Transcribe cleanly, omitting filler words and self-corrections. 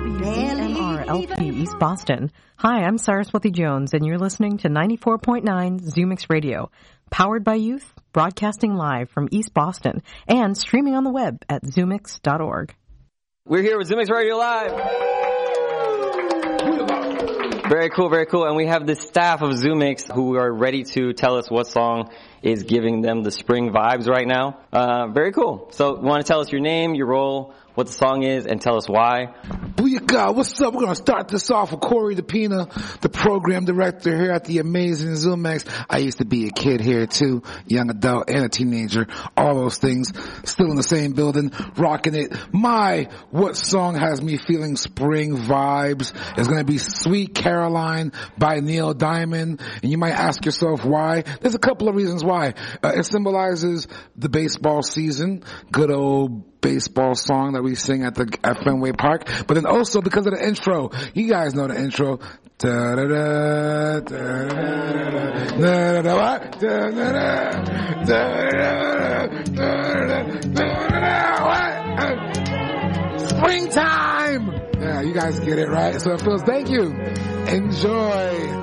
WCMR-LP East Boston. Hi, I'm Saraswati Jones, and you're listening to 94.9 Zoomix Radio, powered by youth, broadcasting live from East Boston, and streaming on the web at zoomix.org. We're here with Zoomix Radio Live. Very cool, very cool. And we have the staff of Zoomix who are ready to tell us what song is giving them the spring vibes right now. Very cool. So you want to tell us your name, your role, what the song is, and tell us why. Booyaka, what's up? We're going to start this off with Corey DePina, the program director here at the amazing Zoomix. I used to be a kid here too, young adult and a teenager, all those things. Still in the same building, rocking it. What song has me feeling spring vibes is going to be Sweet Caroline by Neil Diamond. And you might ask yourself why. There's a couple of reasons why. It symbolizes the baseball season, good old baseball song that we sing at Fenway Park, but then also because of the intro. You guys know the intro. Springtime! Yeah, you guys get it, right? So it feels, thank you. Enjoy.